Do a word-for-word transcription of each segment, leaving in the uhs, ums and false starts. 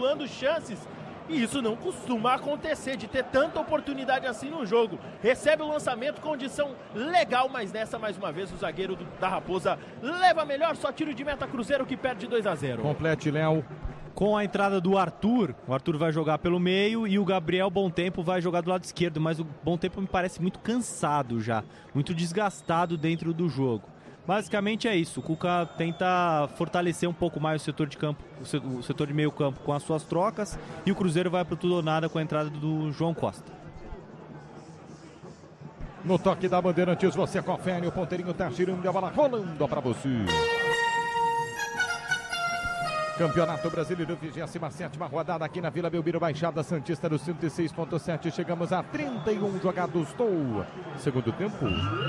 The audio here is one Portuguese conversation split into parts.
acumulando chances. E isso não costuma acontecer, de ter tanta oportunidade assim no jogo. Recebe o lançamento, condição legal, mas nessa, mais uma vez, o zagueiro do, da Raposa leva melhor, só tiro de meta, Cruzeiro que perde dois a zero. Complete, Léo. Com a entrada do Arthur, o Arthur vai jogar pelo meio e o Gabriel Bom Tempo vai jogar do lado esquerdo, mas o Bom Tempo me parece muito cansado já, muito desgastado dentro do jogo. Basicamente é isso, o Cuca tenta fortalecer um pouco mais o setor de campo, o setor de meio campo com as suas trocas, e o Cruzeiro vai para tudo ou nada com a entrada do João Costa. No toque da Bandeirantes, você confere, o ponteirinho tá girando, a bola rolando para você. Campeonato Brasileiro, vigésima sétima rodada aqui na Vila Belmiro, Baixada Santista do cento e seis ponto sete. Chegamos a trinta e um jogados do segundo tempo.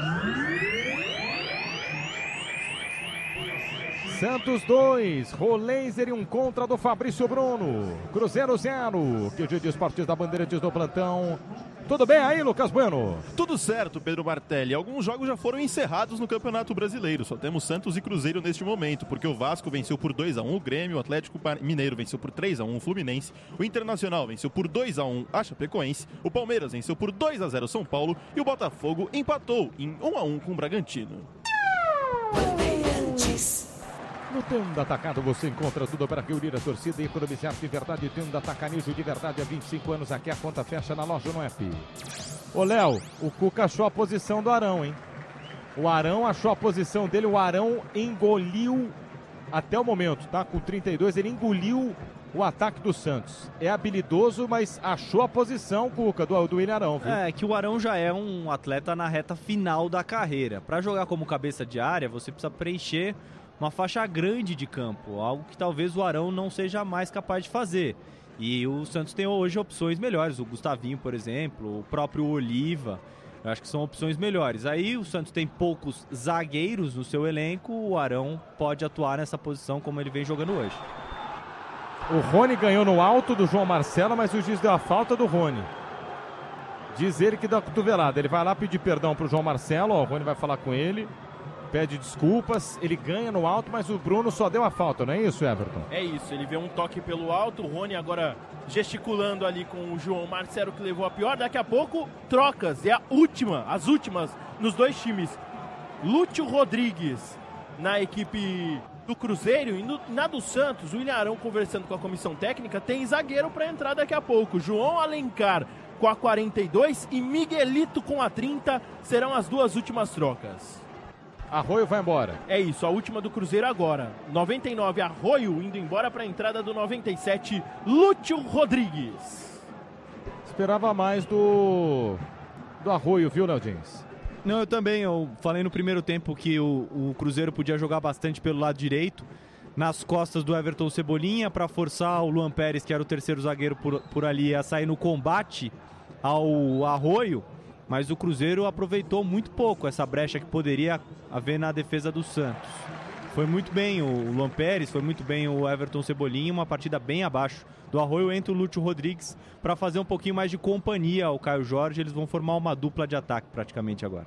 Santos dois, Rolenzer e um contra do Fabrício Bruno. Cruzeiro zero. Q G de Esportes da Bandeirantes no plantão. Tudo bem aí, Lucas Bueno? Tudo certo, Pedro Martelli. Alguns jogos já foram encerrados no Campeonato Brasileiro. Só temos Santos e Cruzeiro neste momento, porque o Vasco venceu por dois a um o Grêmio, o Atlético Mineiro venceu por três a um o Fluminense, o Internacional venceu por dois a um a Chapecoense, o Palmeiras venceu por dois a zero o São Paulo e o Botafogo empatou em um a um com o Bragantino. No Tenda Atacado você encontra tudo para reunir a torcida e economizar de verdade. Tenda Atacarejo de verdade há vinte e cinco anos. Aqui a conta fecha na loja no app. Ô Léo, o Cuca achou a posição do Arão, hein? O Arão achou a posição dele. O Arão engoliu até o momento, tá? Com trinta e dois, ele engoliu o ataque do Santos. É habilidoso, mas achou a posição, Cuca, do, do William Arão, viu? É, que o Arão já é um atleta na reta final da carreira. Para jogar como cabeça de área, você precisa preencher uma faixa grande de campo, algo que talvez o Arão não seja mais capaz de fazer. E o Santos tem hoje opções melhores, o Gustavinho, por exemplo, o próprio Oliva, eu acho que são opções melhores. Aí o Santos tem poucos zagueiros no seu elenco, o Arão pode atuar nessa posição como ele vem jogando hoje. O Rony ganhou no alto do João Marcelo, mas o juiz deu a falta do Rony. Diz ele que dá cotovelada, ele vai lá pedir perdão pro João Marcelo, ó, o Rony vai falar com ele. Pede desculpas, ele ganha no alto, mas o Bruno só deu a falta, não é isso, Everton? É isso, ele vê um toque pelo alto, o Rony agora gesticulando ali com o João Marcelo, que levou a pior. Daqui a pouco, trocas, é a última, as últimas nos dois times. Lúcio Rodrigues na equipe do Cruzeiro e no, na do Santos, o William Arão conversando com a comissão técnica, tem zagueiro para entrar daqui a pouco. João Alencar com a quarenta e dois e Miguelito com a trinta serão as duas últimas trocas. Arroio vai embora. É isso, a última do Cruzeiro agora. noventa e nove, Arroio indo embora para a entrada do noventa e sete, Lúcio Rodrigues. Esperava mais do do Arroio, viu, Léo Dins? Não, eu também. Eu falei no primeiro tempo que o, o Cruzeiro podia jogar bastante pelo lado direito, nas costas do Everton Cebolinha, para forçar o Luan Pérez, que era o terceiro zagueiro por, por ali, a sair no combate ao Arroio. Mas o Cruzeiro aproveitou muito pouco essa brecha que poderia haver na defesa do Santos. Foi muito bem o Luan Pérez, foi muito bem o Everton Cebolinha, uma partida bem abaixo do Arroio. Entra o Lúcio Rodrigues para fazer um pouquinho mais de companhia ao Caio Jorge. Eles vão formar uma dupla de ataque praticamente agora.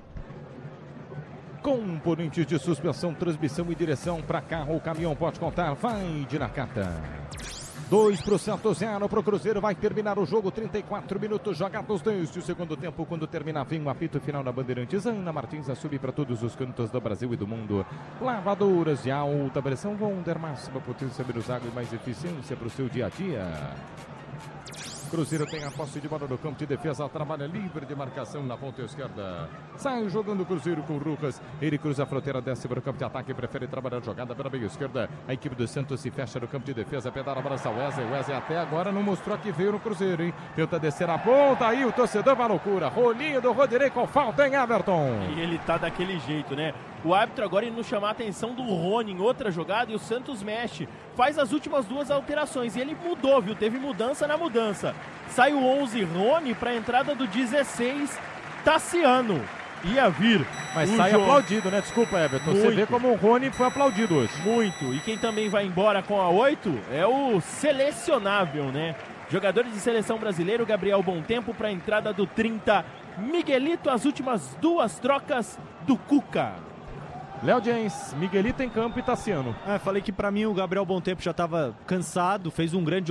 Componentes de suspensão, transmissão e direção para carro ou caminhão, pode contar, vai de Nakata. dois para o Santos, zero para o Cruzeiro, vai terminar o jogo, trinta e quatro minutos jogados desde o segundo tempo, quando terminar vem o apito final na Bandeirantes. Ana Martins assume para todos os cantos do Brasil e do mundo. Lavadoras de alta pressão vão ter máxima potência, menos água e mais eficiência para o seu dia a dia. Cruzeiro tem a posse de bola no campo de defesa, trabalha livre de marcação na ponta esquerda. Sai jogando o Cruzeiro com o Lucas. Ele cruza a fronteira, desce para o campo de ataque, prefere trabalhar a jogada pela meia esquerda. A equipe do Santos se fecha no campo de defesa, pedala a abraça o Wesley. Wesley até agora não mostrou que veio no Cruzeiro, hein? Tenta descer a ponta, aí o torcedor vai à loucura. Rolinho do Rodirei com falta, hein, Everton? E ele tá daquele jeito, né? O árbitro agora indo chamar a atenção do Rony em outra jogada e o Santos mexe. Faz as últimas duas alterações e ele mudou, viu? Teve mudança na mudança. Sai o onze Rony para a entrada do dezesseis Tassiano. Ia vir. Mas sai João. Aplaudido, né? Desculpa, Everton. Muito. Você vê como o Rony foi aplaudido hoje. Muito. E quem também vai embora com a oito é o selecionável, né? Jogadores de seleção brasileiro, Gabriel Bom Tempo para a entrada do trinta. Miguelito, as últimas duas trocas do Cuca. Léo James, Miguelito em campo e Tassiano. É, falei que pra mim o Gabriel Bom Tempo já estava cansado, fez um grande